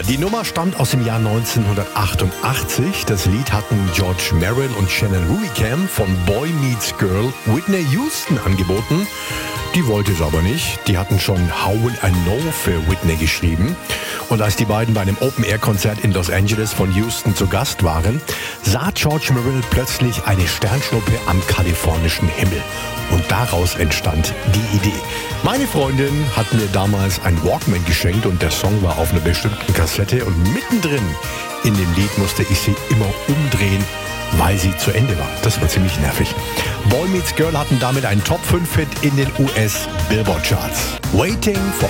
Die Nummer stammt aus dem Jahr 1988. Das Lied hatten George Merrill und Shannon Rubicam von Boy Meets Girl Whitney Houston angeboten. Die wollte es aber nicht. Die hatten schon How Will I Know für Whitney geschrieben. Und als die beiden bei einem Open-Air-Konzert in Los Angeles von Houston zu Gast waren, sah George Merrill plötzlich eine Sternschnuppe am kalifornischen Himmel. Und daraus entstand die Idee. Meine Freundin hat mir damals ein Walkman geschenkt und der Song war auf einer bestimmten Kassette und mittendrin in dem Lied musste ich sie immer umdrehen, weil sie zu Ende war. Das war ziemlich nervig. Boy Meets Girl hatten damit einen Top-5-Hit in den US-Billboard-Charts. Waiting for